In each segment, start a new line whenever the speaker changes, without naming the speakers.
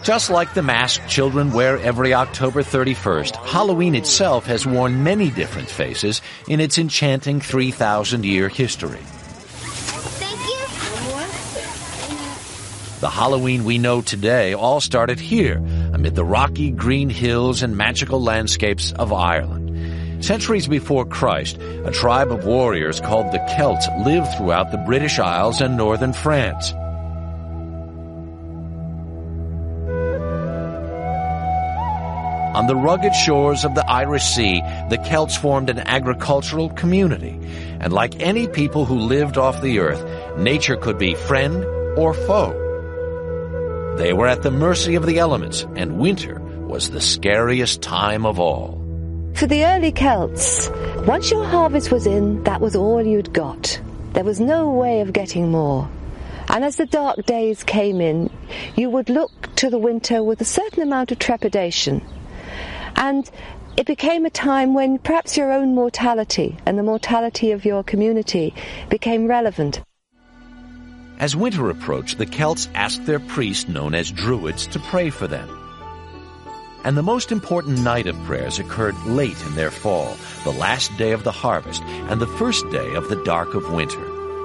Just like the mask children wear every October 31st, Halloween itself has worn many different faces in its enchanting 3,000-year history.
Thank you.
The Halloween we know today all started here, amid the rocky green hills and magical landscapes of Ireland. Centuries before Christ, a tribe of warriors called the Celts lived throughout the British Isles and northern France. On the rugged shores of the Irish Sea, the Celts formed an agricultural community. And like any people who lived off the earth, nature could be friend or foe. They were at the mercy of the elements, and winter was the scariest time of all.
For the early Celts, once your harvest was in, that was all you'd got. There was no way of getting more. And as the dark days came in, you would look to the winter with a certain amount of trepidation. And it became a time when perhaps your own mortality and the mortality of your community became relevant.
As winter approached, the Celts asked their priest, known as Druids, to pray for them. And the most important night of prayers occurred late in their fall, the last day of the harvest, and the first day of the dark of winter.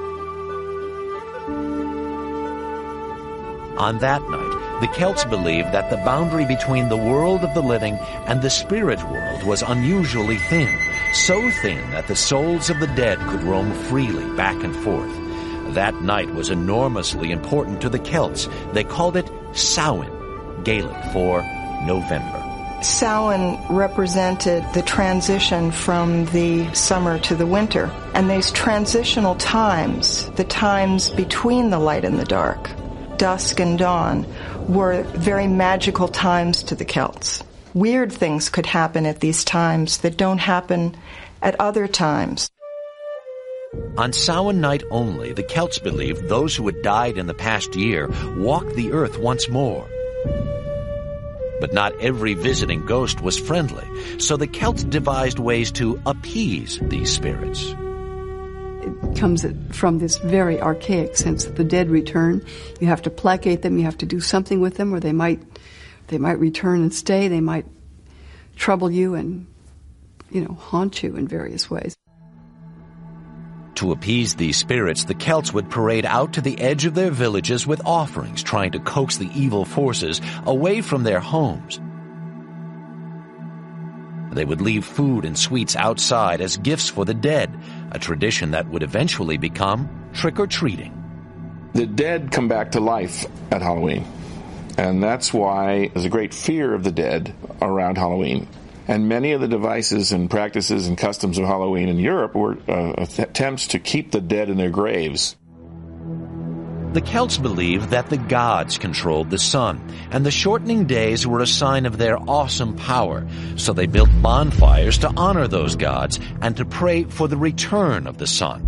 On that night, the Celts believed that the boundary between the world of the living and the spirit world was unusually thin, so thin that the souls of the dead could roam freely back and forth. That night was enormously important to the Celts. They called it Samhain, Gaelic for November.
Samhain represented the transition from the summer to the winter, and these transitional times, the times between the light and the dark, dusk and dawn, were very magical times to the Celts. Weird things could happen at these times that don't happen at other times.
On Samhain night only, the Celts believed those who had died in the past year walked the earth once more. But not every visiting ghost was friendly, so the Celts devised ways to appease these spirits.
It comes from this very archaic sense that the dead return. You have to placate them, you have to do something with them, or they might return and stay, they might trouble you and, haunt you in various ways.
To appease these spirits, the Celts would parade out to the edge of their villages with offerings, trying to coax the evil forces away from their homes. They would leave food and sweets outside as gifts for the dead, a tradition that would eventually become trick-or-treating.
The dead come back to life at Halloween, and that's why there's a great fear of the dead around Halloween. And many of the devices and practices and customs of Halloween in Europe were attempts to keep the dead in their graves.
The Celts believed that the gods controlled the sun, and the shortening days were a sign of their awesome power, so they built bonfires to honor those gods and to pray for the return of the sun.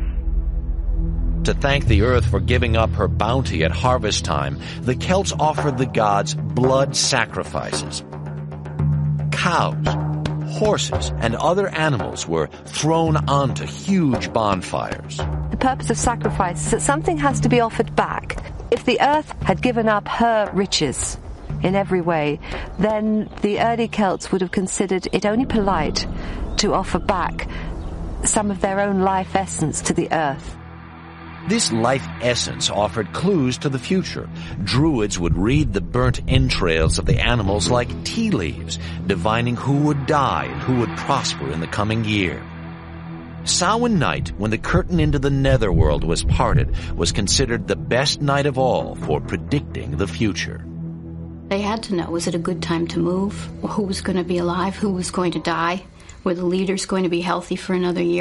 To thank the earth for giving up her bounty at harvest time, the Celts offered the gods blood sacrifices. Cows, horses, and other animals were thrown onto huge bonfires.
The purpose of sacrifice is that something has to be offered back. If the earth had given up her riches in every way, then the early Celts would have considered it only polite to offer back some of their own life essence to the earth.
This life essence offered clues to the future. Druids would read the burnt entrails of the animals like tea leaves, divining who would die and who would prosper in the coming year. Samhain night, when the curtain into the netherworld was parted, was considered the best night of all for predicting the future.
They had to know, was it a good time to move? Who was going to be alive? Who was going to die? Were the leaders going to be healthy for another year?